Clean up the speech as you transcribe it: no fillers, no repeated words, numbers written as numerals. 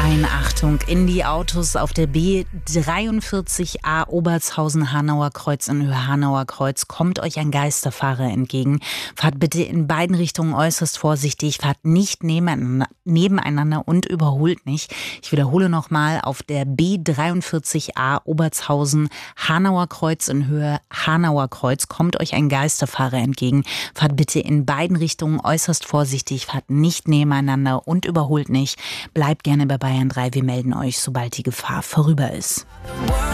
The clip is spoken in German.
Achtung, in die Autos auf der B43A Obertshausen-Hanauer Kreuz in Höhe Hanauer Kreuz kommt euch ein Geisterfahrer entgegen. Fahrt bitte in beiden Richtungen äußerst vorsichtig, fahrt nicht nebeneinander und überholt nicht. Ich wiederhole nochmal, auf der B43A Obertshausen-Hanauer Kreuz in Höhe Hanauer Kreuz kommt euch ein Geisterfahrer entgegen. Fahrt bitte in beiden Richtungen äußerst vorsichtig, fahrt nicht nebeneinander und überholt nicht. Bleibt gerne bei Bayern 3, wir melden euch, sobald die Gefahr vorüber ist.